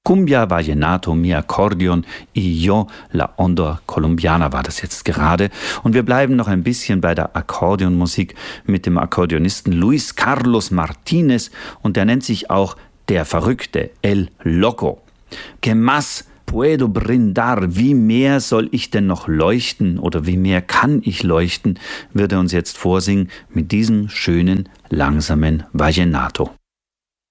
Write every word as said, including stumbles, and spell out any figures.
Cumbia, Vallenato, mi accordion, y yo, la onda colombiana war das jetzt gerade. Und wir bleiben noch ein bisschen bei der Akkordeonmusik mit dem Akkordeonisten Luis Carlos Martinez und der nennt sich auch der Verrückte, El Loco. Que más puedo brindar? Wie mehr soll ich denn noch leuchten oder wie mehr kann ich leuchten, wird er uns jetzt vorsingen mit diesem schönen, langsamen Vallenato.